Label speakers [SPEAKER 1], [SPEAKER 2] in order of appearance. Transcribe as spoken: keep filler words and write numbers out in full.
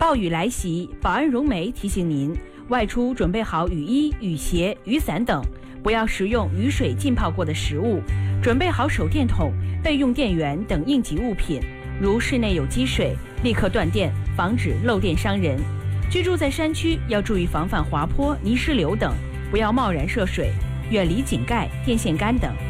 [SPEAKER 1] 暴雨来袭，保安荣梅提醒您，外出准备好雨衣、雨鞋、雨伞等，不要食用雨水浸泡过的食物，准备好手电筒、备用电源等应急物品。如室内有积水，立刻断电，防止漏电伤人。居住在山区要注意防范滑坡、泥石流等，不要贸然涉水，远离井盖、电线杆等。